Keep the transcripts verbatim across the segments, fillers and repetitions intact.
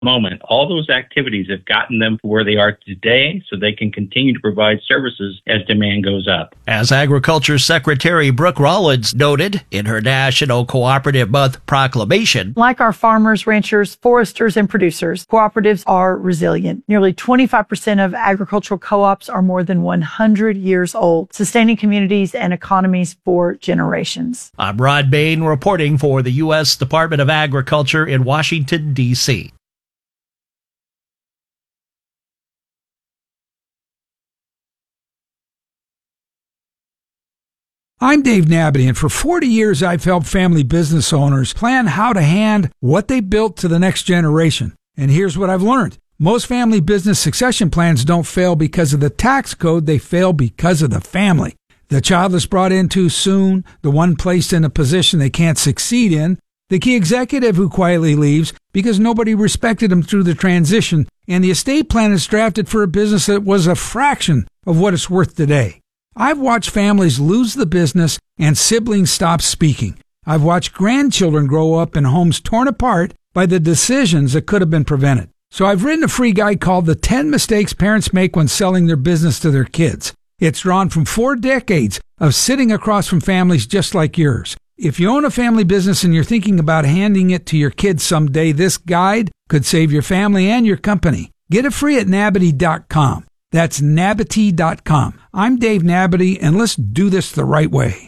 moment, all those activities have gotten them to where they are today so they can continue to provide services as demand goes up. As Agriculture Secretary Brooke Rollins noted in her National Cooperative Month proclamation, like our farmers, ranchers, foresters, and producers, cooperatives are resilient. Nearly twenty-five percent of agricultural co-ops are more than one hundred years old, sustaining communities and economies for generations. I'm Rod Bain reporting for the U S Department of Agriculture in Washington, D C I'm Dave Nabby, and for forty years I've helped family business owners plan how to hand what they built to the next generation. And here's what I've learned. Most family business succession plans don't fail because of the tax code, they fail because of the family. The child is brought in too soon, the one placed in a position they can't succeed in, the key executive who quietly leaves because nobody respected him through the transition, and the estate plan is drafted for a business that was a fraction of what it's worth today. I've watched families lose the business and siblings stop speaking. I've watched grandchildren grow up in homes torn apart by the decisions that could have been prevented. So I've written a free guide called The ten Mistakes Parents Make When Selling Their Business to Their Kids. It's drawn from four decades of sitting across from families just like yours. If you own a family business and you're thinking about handing it to your kids someday, this guide could save your family and your company. Get it free at Nabity dot com. That's Nabity dot com. I'm Dave Nabity, and let's do this the right way.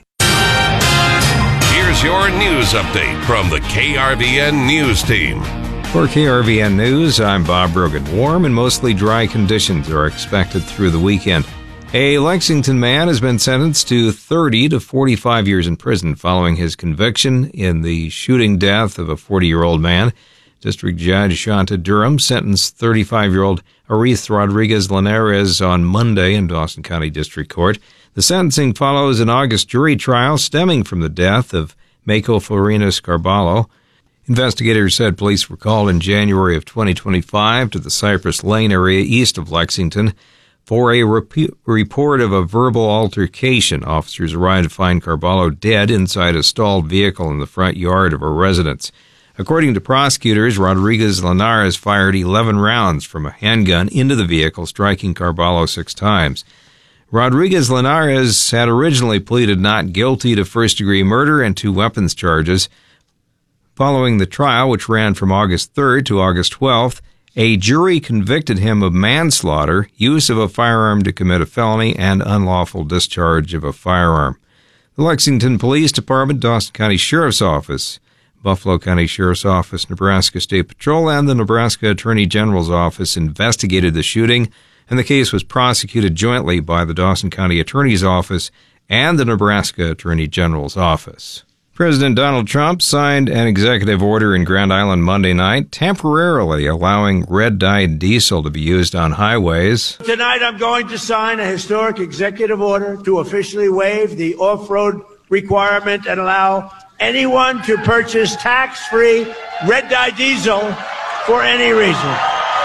Here's your news update from the K R V N News Team. For K R V N News, I'm Bob Brogan. Warm and mostly dry conditions are expected through the weekend. A Lexington man has been sentenced to thirty to forty-five years in prison following his conviction in the shooting death of a forty-year-old man. District Judge Shanta Durham sentenced thirty-five-year-old Arith Rodriguez Linares on Monday in Dawson County District Court. The sentencing follows an August jury trial stemming from the death of Mako Florinas Carballo. Investigators said police were called in January of twenty twenty-five to the Cypress Lane area east of Lexington for a rep- report of a verbal altercation. Officers arrived to find Carballo dead inside a stalled vehicle in the front yard of her residence. According to prosecutors, Rodriguez Linares fired eleven rounds from a handgun into the vehicle, striking Carballo six times. Rodriguez Linares had originally pleaded not guilty to first-degree murder and two weapons charges. Following the trial, which ran from August third to August twelfth, a jury convicted him of manslaughter, use of a firearm to commit a felony, and unlawful discharge of a firearm. The Lexington Police Department, Dawson County Sheriff's Office, Buffalo County Sheriff's Office, Nebraska State Patrol, and the Nebraska Attorney General's Office investigated the shooting, and the case was prosecuted jointly by the Dawson County Attorney's Office and the Nebraska Attorney General's Office. President Donald Trump signed an executive order in Grand Island Monday night, temporarily allowing red-dyed diesel to be used on highways. Tonight I'm going to sign a historic executive order to officially waive the off-road requirement and allow anyone to purchase tax-free red-dye diesel for any reason.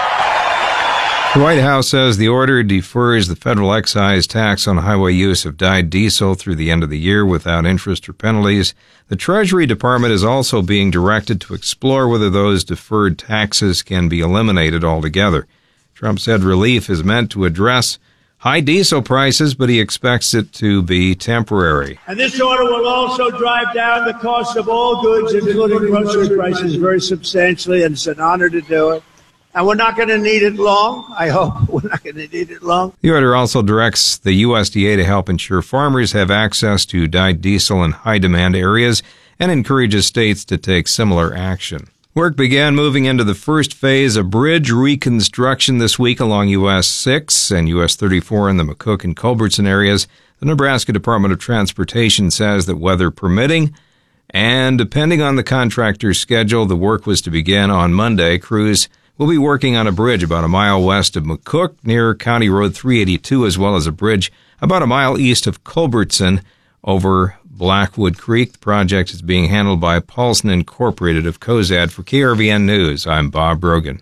The White House says the order defers the federal excise tax on highway use of dyed diesel through the end of the year without interest or penalties. The Treasury Department is also being directed to explore whether those deferred taxes can be eliminated altogether. Trump said relief is meant to address high diesel prices, but he expects it to be temporary. And this order will also drive down the cost of all goods, including grocery prices, very substantially, and it's an honor to do it. And we're not going to need it long. I hope we're not going to need it long. The order also directs the U S D A to help ensure farmers have access to dyed diesel in high-demand areas and encourages states to take similar action. Work began moving into the first phase of bridge reconstruction this week along U S six and U S thirty-four in the McCook and Culbertson areas. The Nebraska Department of Transportation says that weather permitting and depending on the contractor's schedule, the work was to begin on Monday. Crews will be working on a bridge about a mile west of McCook near County Road three eighty-two, as well as a bridge about a mile east of Culbertson over Blackwood Creek. The project is being handled by Paulson Incorporated of Cozad. For K R V N News, I'm Bob Brogan.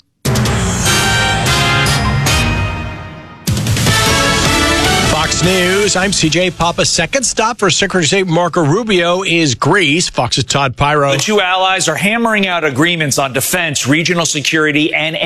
Fox News, I'm C J Papa. Second stop for Secretary of State Marco Rubio is Greece. Fox's Todd Pyro. The two allies are hammering out agreements on defense, regional security, and